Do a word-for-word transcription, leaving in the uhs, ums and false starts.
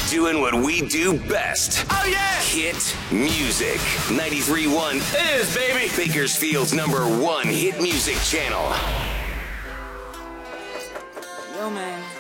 Doing what we do best. Oh, yeah! Hit music. ninety-three point one is, baby. Bakersfield's number one hit music channel. Yo, man.